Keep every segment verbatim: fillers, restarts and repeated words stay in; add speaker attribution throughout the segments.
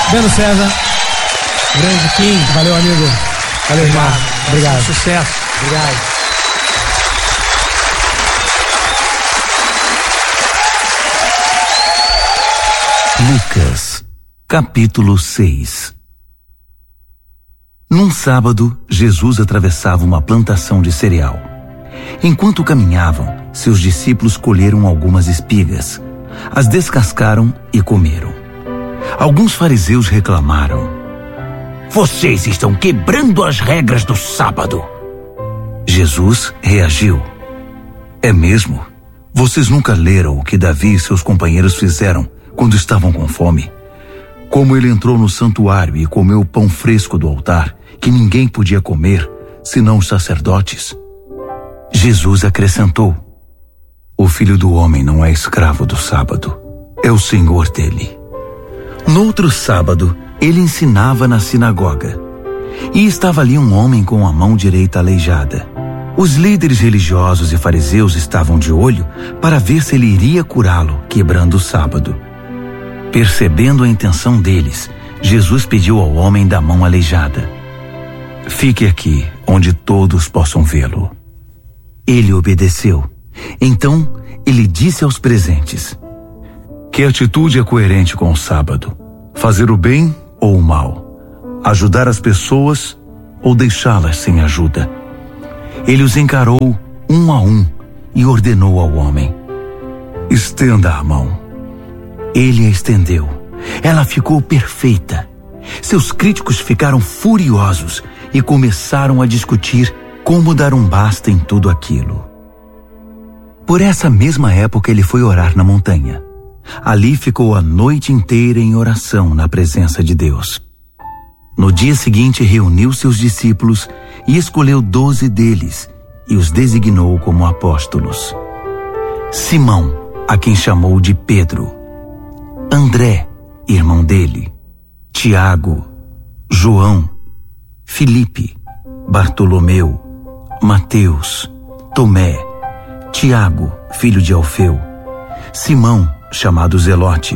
Speaker 1: Beno César.
Speaker 2: Grande Kim.
Speaker 1: Valeu, amigo. Valeu, irmão. Obrigado.
Speaker 2: Sucesso.
Speaker 1: Obrigado.
Speaker 3: Lucas, capítulo seis. Num sábado, Jesus atravessava uma plantação de cereal. Enquanto caminhavam, seus discípulos colheram algumas espigas, as descascaram e comeram. Alguns fariseus reclamaram: "Vocês estão quebrando as regras do sábado." Jesus reagiu: "É mesmo? Vocês nunca leram o que Davi e seus companheiros fizeram quando estavam com fome? Como ele entrou no santuário e comeu o pão fresco do altar, que ninguém podia comer, senão os sacerdotes." Jesus acrescentou: "O Filho do Homem não é escravo do sábado, é o Senhor dele." No outro sábado, ele ensinava na sinagoga. E estava ali um homem com a mão direita aleijada. Os líderes religiosos e fariseus estavam de olho para ver se ele iria curá-lo, quebrando o sábado. Percebendo a intenção deles, Jesus pediu ao homem da mão aleijada: "Fique aqui, onde todos possam vê-lo." Ele obedeceu. Então, ele disse aos presentes: "Que atitude é coerente com o sábado? Fazer o bem ou o mal? Ajudar as pessoas ou deixá-las sem ajuda?" Ele os encarou um a um e ordenou ao homem: "Estenda a mão." Ele a estendeu. Ela ficou perfeita. Seus críticos ficaram furiosos e começaram a discutir como dar um basta em tudo aquilo. Por essa mesma época ele foi orar na montanha. Ali ficou a noite inteira em oração na presença de Deus. No dia seguinte reuniu seus discípulos e escolheu doze deles e os designou como apóstolos: Simão, a quem chamou de Pedro; André, irmão dele; Tiago, João, Filipe, Bartolomeu, Mateus, Tomé, Tiago, filho de Alfeu, Simão, chamado Zelote,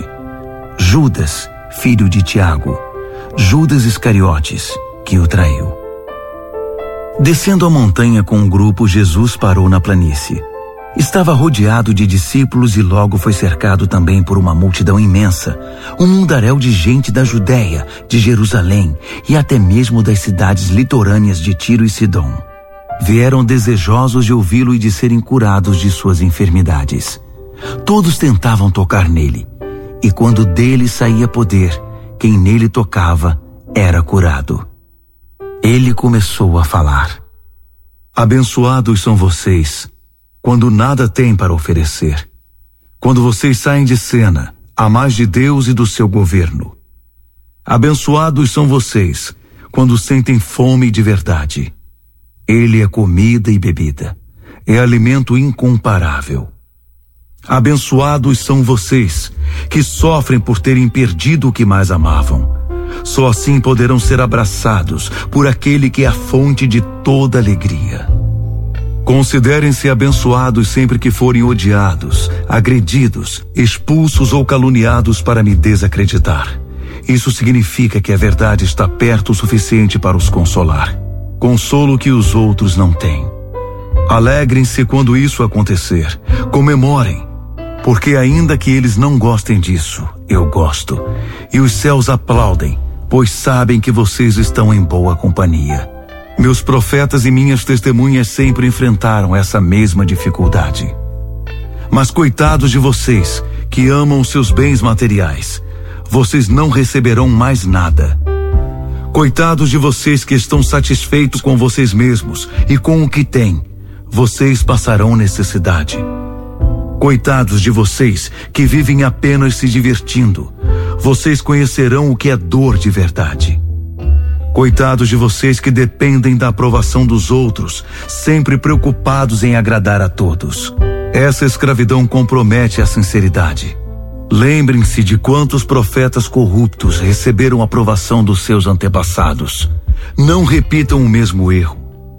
Speaker 3: Judas, filho de Tiago, Judas Iscariotes, que o traiu. Descendo a montanha com um grupo, Jesus parou na planície. Estava rodeado de discípulos e logo foi cercado também por uma multidão imensa, um mundaréu de gente da Judéia, de Jerusalém e até mesmo das cidades litorâneas de Tiro e Sidom. Vieram desejosos de ouvi-lo e de serem curados de suas enfermidades. Todos tentavam tocar nele, e quando dele saía poder, quem nele tocava era curado. Ele começou a falar: "Abençoados são vocês quando nada têm para oferecer, quando vocês saem de cena, a mais de Deus e do seu governo. Abençoados são vocês quando sentem fome de verdade. Ele é comida e bebida, é alimento incomparável. Abençoados são vocês que sofrem por terem perdido o que mais amavam. Só assim poderão ser abraçados por aquele que é a fonte de toda alegria. Considerem-se abençoados sempre que forem odiados, agredidos, expulsos ou caluniados para me desacreditar. Isso significa que a verdade está perto o suficiente para os consolar. Consolo que os outros não têm. Alegrem-se quando isso acontecer. Comemorem, porque ainda que eles não gostem disso, eu gosto. E os céus aplaudem, pois sabem que vocês estão em boa companhia. Meus profetas e minhas testemunhas sempre enfrentaram essa mesma dificuldade. Mas coitados de vocês, que amam seus bens materiais, vocês não receberão mais nada. Coitados de vocês que estão satisfeitos com vocês mesmos e com o que têm, vocês passarão necessidade. Coitados de vocês que vivem apenas se divertindo, vocês conhecerão o que é dor de verdade. Coitados de vocês que dependem da aprovação dos outros, sempre preocupados em agradar a todos. Essa escravidão compromete a sinceridade. Lembrem-se de quantos profetas corruptos receberam a aprovação dos seus antepassados. Não repitam o mesmo erro.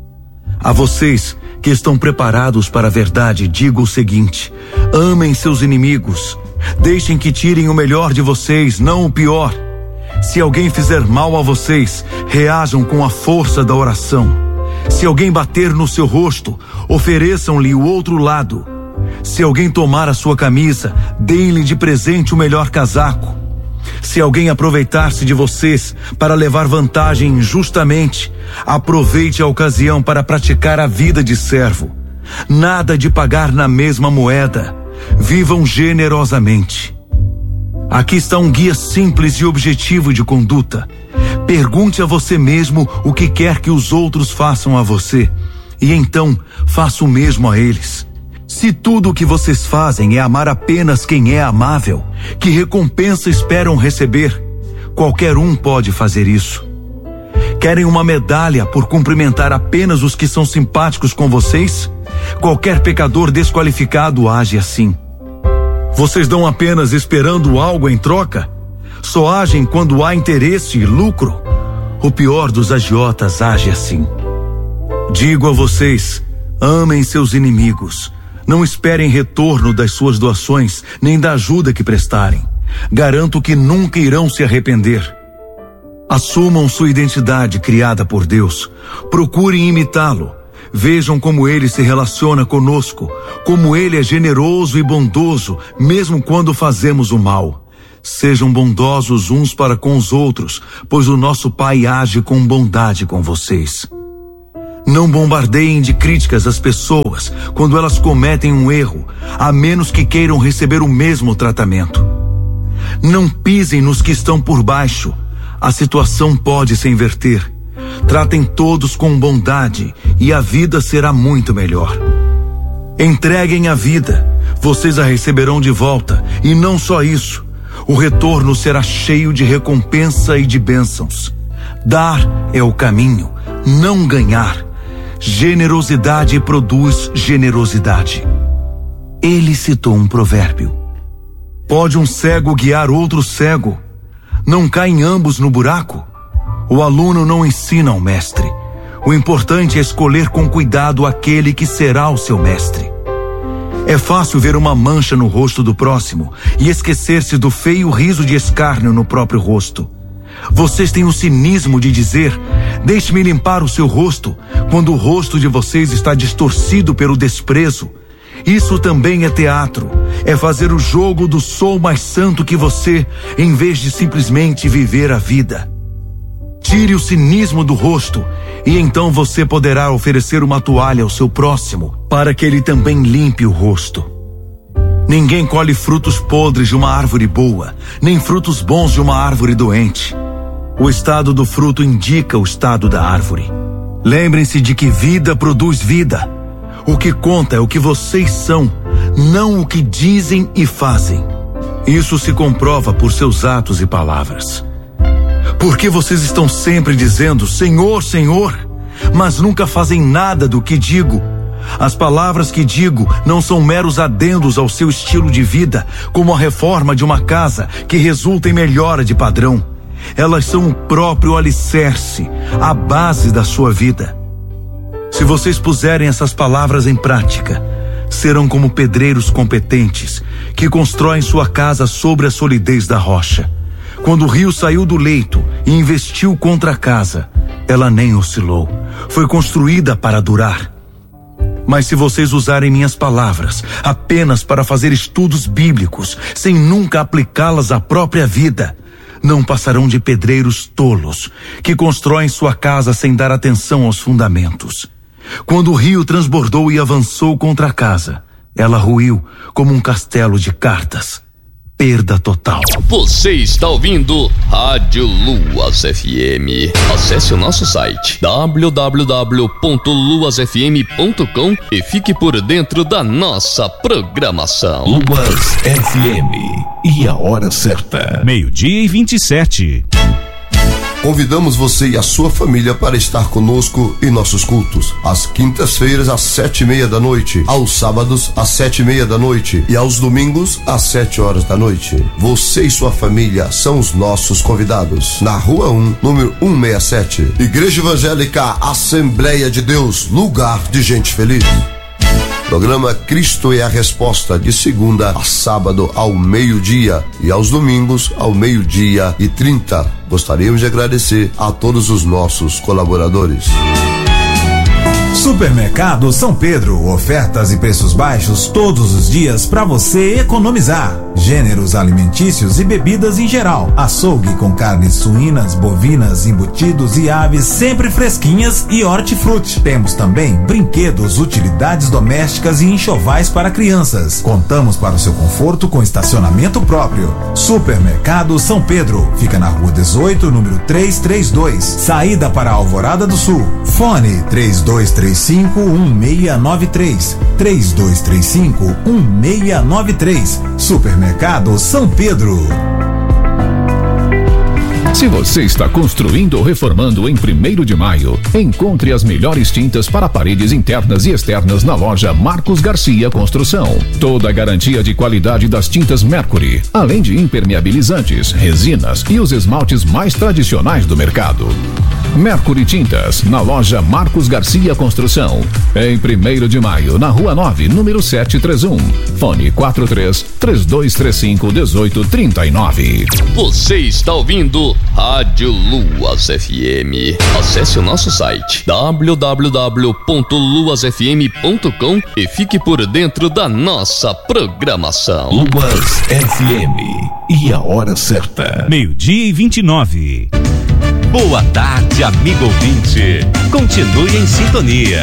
Speaker 3: A vocês que estão preparados para a verdade, digo o seguinte: amem seus inimigos. Deixem que tirem o melhor de vocês, não o pior. Se alguém fizer mal a vocês, reajam com a força da oração. Se alguém bater no seu rosto, ofereçam-lhe o outro lado. Se alguém tomar a sua camisa, deem-lhe de presente o melhor casaco. Se alguém aproveitar-se de vocês para levar vantagem injustamente, aproveite a ocasião para praticar a vida de servo. Nada de pagar na mesma moeda. Vivam generosamente. Aqui está um guia simples e objetivo de conduta. Pergunte a você mesmo o que quer que os outros façam a você, e então faça o mesmo a eles. Se tudo o que vocês fazem é amar apenas quem é amável, que recompensa esperam receber? Qualquer um pode fazer isso. Querem uma medalha por cumprimentar apenas os que são simpáticos com vocês? Qualquer pecador desqualificado age assim. Vocês dão apenas esperando algo em troca? Só agem quando há interesse e lucro? O pior dos agiotas age assim. Digo a vocês, amem seus inimigos. Não esperem retorno das suas doações, nem da ajuda que prestarem. Garanto que nunca irão se arrepender. Assumam sua identidade criada por Deus. Procurem imitá-lo. Vejam como ele se relaciona conosco, como ele é generoso e bondoso, mesmo quando fazemos o mal. Sejam bondosos uns para com os outros, pois o nosso Pai age com bondade com vocês. Não bombardeiem de críticas as pessoas quando elas cometem um erro, a menos que queiram receber o mesmo tratamento. Não pisem nos que estão por baixo. A situação pode se inverter. Tratem todos com bondade e a vida será muito melhor. Entreguem a vida, vocês a receberão de volta, e não só isso, o retorno será cheio de recompensa e de bênçãos. Dar é o caminho, não ganhar. Generosidade produz generosidade. Ele citou um provérbio. Pode um cego guiar outro cego? Não caem ambos no buraco? O aluno não ensina ao mestre. O importante é escolher com cuidado aquele que será o seu mestre. É fácil ver uma mancha no rosto do próximo e esquecer-se do feio riso de escárnio no próprio rosto. Vocês têm o cinismo de dizer, deixe-me limpar o seu rosto, quando o rosto de vocês está distorcido pelo desprezo. Isso também é teatro, é fazer o jogo do sou mais santo que você, em vez de simplesmente viver a vida. Tire o cinismo do rosto, e então você poderá oferecer uma toalha ao seu próximo, para que ele também limpe o rosto. Ninguém colhe frutos podres de uma árvore boa, nem frutos bons de uma árvore doente. O estado do fruto indica o estado da árvore. Lembrem-se de que vida produz vida. O que conta é o que vocês são, não o que dizem e fazem. Isso se comprova por seus atos e palavras. Por que vocês estão sempre dizendo, Senhor, Senhor, mas nunca fazem nada do que digo? As palavras que digo não são meros adendos ao seu estilo de vida, como a reforma de uma casa que resulta em melhora de padrão. Elas são o próprio alicerce, a base da sua vida. Se vocês puserem essas palavras em prática, serão como pedreiros competentes que constroem sua casa sobre a solidez da rocha. Quando o rio saiu do leito e investiu contra a casa, ela nem oscilou. Foi construída para durar. Mas se vocês usarem minhas palavras apenas para fazer estudos bíblicos, sem nunca aplicá-las à própria vida, não passarão de pedreiros tolos, que constroem sua casa sem dar atenção aos fundamentos. Quando o rio transbordou e avançou contra a casa, ela ruiu como um castelo de cartas. Perda total.
Speaker 4: Você está ouvindo Rádio Luas F M. Acesse o nosso site w w w ponto luas f m ponto com e fique por dentro da nossa programação.
Speaker 5: Luas F M. E a hora certa:
Speaker 6: meio-dia e vinte e sete.
Speaker 7: Convidamos você e a sua família para estar conosco em nossos cultos. Às quintas-feiras, às sete e meia da noite. Aos sábados, às sete e meia da noite. E aos domingos, às sete horas da noite. Você e sua família são os nossos convidados. Na Rua um, número cento e sessenta e sete. Igreja Evangélica Assembleia de Deus, lugar de gente feliz. Programa Cristo é a Resposta, de segunda a sábado ao meio-dia e aos domingos ao meio-dia e trinta. Gostaríamos de agradecer a todos os nossos colaboradores.
Speaker 8: Supermercado São Pedro, ofertas e preços baixos todos os dias para você economizar. Gêneros alimentícios e bebidas em geral. Açougue com carnes suínas, bovinas, embutidos e aves sempre fresquinhas e hortifruti. Temos também brinquedos, utilidades domésticas e enxovais para crianças. Contamos para o seu conforto com estacionamento próprio. Supermercado São Pedro, fica na rua dezoito, número trezentos e trinta e dois, saída para a Alvorada do Sul. Fone três dois três cinco, um seis nove três, três dois três cinco, um seis nove três. Supermercado São Pedro.
Speaker 5: Se você está construindo ou reformando em primeiro de maio, encontre as melhores tintas para paredes internas e externas na loja Marcos Garcia Construção. Toda a garantia de qualidade das tintas Mercury, além de impermeabilizantes, resinas e os esmaltes mais tradicionais do mercado. Mercury Tintas, na loja Marcos Garcia Construção, em primeiro de maio, na rua nove, número setecentos e trinta e um. Fone quatro três, três dois três cinco, um oito três nove.
Speaker 4: Você está ouvindo Rádio Luas F M. Acesse o nosso site w w w ponto luas f m ponto com e fique por dentro da nossa programação.
Speaker 5: Luas F M. E a hora certa.
Speaker 6: Meio-dia e vinte e nove.
Speaker 9: Boa tarde, amigo ouvinte. Continue em sintonia.